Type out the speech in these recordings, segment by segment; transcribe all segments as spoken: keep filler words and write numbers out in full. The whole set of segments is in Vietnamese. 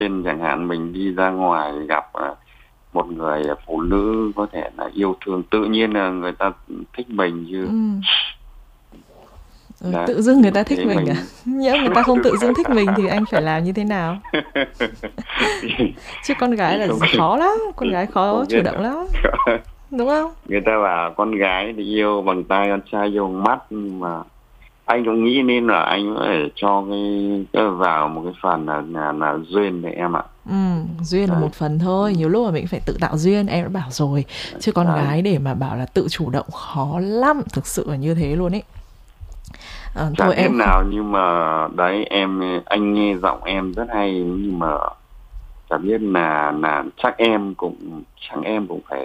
Nên chẳng hạn mình đi ra ngoài gặp à, một người phụ nữ có thể là yêu thương, tự nhiên là người ta thích mình chứ. Ừ. Ừ, Đấy, tự dưng người ta thích thế mình à? mình Nhỡ người ta không tự dưng thích mình thì anh phải làm như thế nào? thì, Chứ con gái thì là không khó lắm, con gái khó không chủ biết động lắm, đúng không? người ta bảo con gái thì yêu bằng tay, con trai yêu bằng mắt, nhưng mà anh cũng nghĩ nên là anh phải cho cái, cái vào một cái phần là là, là duyên đấy em ạ. Ừ, duyên là Đấy. một phần thôi, nhiều lúc là mình phải tự tạo duyên, em đã bảo rồi. Chứ con Đấy. gái để mà bảo là tự chủ động khó lắm, thực sự là như thế luôn ấy. À, Chả thôi biết em không. nào nhưng mà đấy em, anh nghe giọng em rất hay, nhưng mà chả biết là là chắc em cũng chẳng em cũng phải.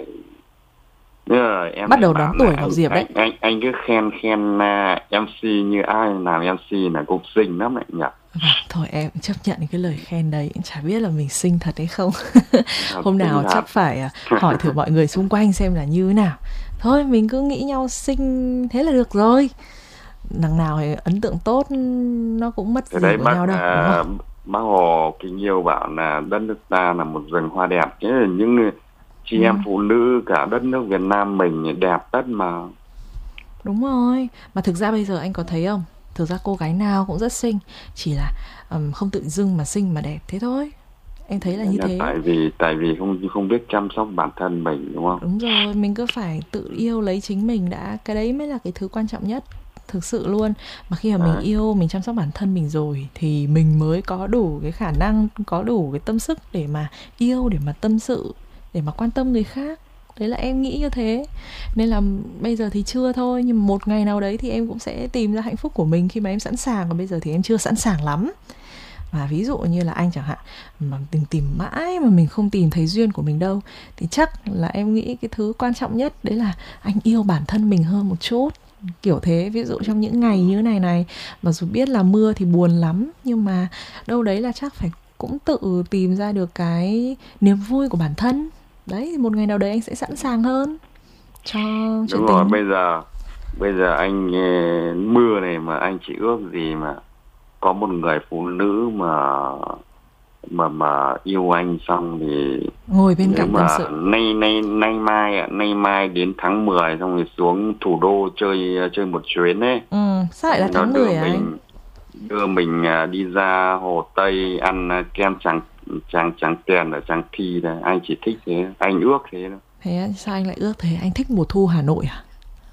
Bây giờ em Bắt lại đầu đón bảo là tuổi vào anh Diệp đấy. anh anh anh cứ khen khen uh, em xê như ai làm em xê là cũng xinh lắm đấy nhỉ. Vâng, thôi em chấp nhận cái lời khen đấy, chả biết là mình xinh thật hay không. Thật, Hôm xinh nào thật. chắc phải à, hỏi thử mọi người xung quanh xem là như thế nào. Thôi mình cứ nghĩ nhau xinh thế là được rồi. Đằng nào thì ấn tượng tốt nó cũng mất Thế gì đấy của bác nhau đâu, đúng à, không? bác Hồ Kính Yêu bảo là đất nước ta là một rừng hoa đẹp, thế là những chị Ừ, em phụ nữ cả đất nước Việt Nam mình đẹp tất mà. đúng rồi. Mà thực ra bây giờ anh có thấy không? Thực ra cô gái nào cũng rất xinh, chỉ là ừm, không tự dưng mà xinh mà đẹp thế thôi. Em thấy là như Là thế. tại vì tại vì không không biết chăm sóc bản thân mình đúng không? Đúng rồi, mình cứ phải tự yêu lấy chính mình đã, cái đấy mới là cái thứ quan trọng nhất. Thực sự luôn. Mà khi mà mình Đấy. yêu, mình chăm sóc bản thân mình rồi thì mình mới có đủ cái khả năng, có đủ cái tâm sức để mà yêu, để mà tâm sự, để mà quan tâm người khác. Đấy là em nghĩ như thế. Nên là bây giờ thì chưa thôi, nhưng mà một ngày nào đấy thì em cũng sẽ tìm ra hạnh phúc của mình khi mà em sẵn sàng, còn bây giờ thì em chưa sẵn sàng lắm. Và ví dụ như là anh chẳng hạn, mà tìm tìm mãi mà mình không tìm thấy duyên của mình đâu, thì chắc là em nghĩ cái thứ quan trọng nhất đấy là anh yêu bản thân mình hơn một chút, kiểu thế. Ví dụ trong những ngày như này này, mà dù biết là mưa thì buồn lắm, nhưng mà đâu đấy là chắc phải cũng tự tìm ra được cái niềm vui của bản thân. Đấy, thì một ngày nào đấy anh sẽ sẵn sàng hơn cho chuyện Đúng rồi, tình. bây giờ bây giờ anh eh, mưa này mà anh chỉ ước gì mà có một người phụ nữ mà mà mà yêu anh, xong thì Ngồi bên nếu cạnh tâm mà sự. nay nay nay mai ạ, nay mai đến tháng mười xong rồi xuống thủ đô chơi chơi một chuyến ấy, Ừ, sao lại xong là rồi nó tháng đưa mười à anh? mình đưa mình à, đi ra Hồ Tây ăn à, kem Tràng Tràng Tràng Tiền ở Tràng Thi đấy, anh chỉ thích thế, anh ước thế thôi. Thế sao anh lại ước thế? Anh thích mùa thu Hà Nội à?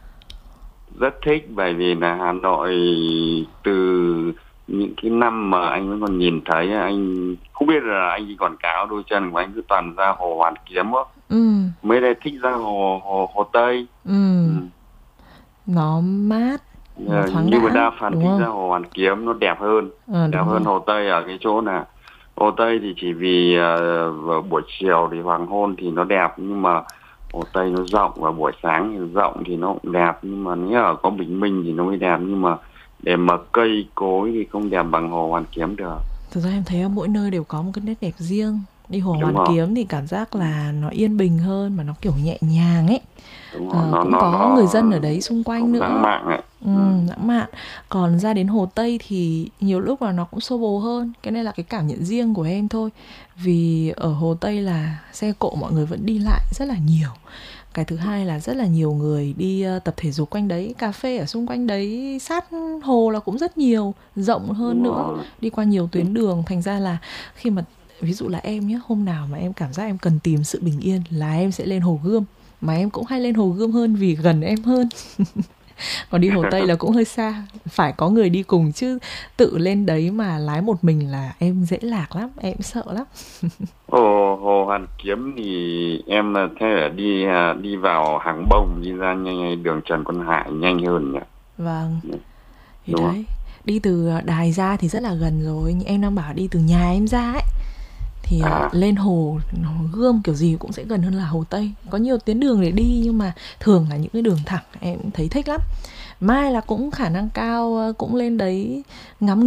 Rất thích, bởi vì là Hà Nội từ những cái năm mà anh vẫn còn nhìn thấy, anh không biết là anh chỉ quảng cáo đôi chân của anh cứ toàn ra hồ Hoàn Kiếm á, Ừ, mới đây thích ra hồ hồ hồ Tây. Ừ. ừ, nó mát, nó Ờ, thoáng nhưng mà đãng, đa phần đúng thích không? ra hồ Hoàn Kiếm, nó đẹp hơn, Ờ, đẹp đúng rồi. hơn hồ Tây ở cái chỗ là hồ Tây thì chỉ vì ờ, vào buổi chiều thì hoàng hôn thì nó đẹp, nhưng mà hồ Tây nó rộng và buổi sáng thì rộng thì nó cũng đẹp, nhưng mà nếu ở có bình minh thì nó mới đẹp, nhưng mà để mà cây cối thì không đẹp bằng hồ Hoàn Kiếm được. Thực ra em thấy ở mỗi nơi đều có một cái nét đẹp riêng. Đi Hồ Đúng Hoàn không? Kiếm thì cảm giác là nó yên bình hơn, mà nó kiểu nhẹ nhàng ấy. Đúng rồi, Ờ, nó cũng nó có nó người dân ở đấy xung quanh cũng lãng nữa. mạn ấy. Ừ, Ừ. lãng mạn. Còn ra đến Hồ Tây thì nhiều lúc là nó cũng xô bồ hơn. Cái này là cái cảm nhận riêng của em thôi. Vì ở Hồ Tây là xe cộ mọi người vẫn đi lại rất là nhiều. Cái thứ hai là rất là nhiều người đi ờ, tập thể dục quanh đấy, cà phê ở xung quanh đấy, sát hồ là cũng rất nhiều, rộng hơn Đúng nữa, rồi. đi qua nhiều tuyến đường. Thành ra là khi mà, ví dụ là em nhé, hôm nào mà em cảm giác em cần tìm sự bình yên là em sẽ lên Hồ Gươm. Mà em cũng hay lên Hồ Gươm hơn vì gần em hơn. Còn đi Hồ Tây là cũng hơi xa, phải có người đi cùng, chứ tự lên đấy mà lái một mình là em dễ lạc lắm, em sợ lắm. Hồ hồ Hoàn Kiếm thì em là thế là đi à, đi vào Hàng Bông, đi ra nhanh đường Trần Quang Hải nhanh hơn nhỉ. Vâng, thì Đúng không? đấy, đi từ đài ra thì rất là gần rồi, nhưng em đang bảo đi từ nhà em ra ấy thì uh, À, lên hồ, hồ Gươm kiểu gì cũng sẽ gần hơn là Hồ Tây. Có nhiều tuyến đường để đi, nhưng mà thường là những cái đường thẳng, em thấy thích lắm. Mai là cũng khả năng cao uh, cũng lên đấy ngắm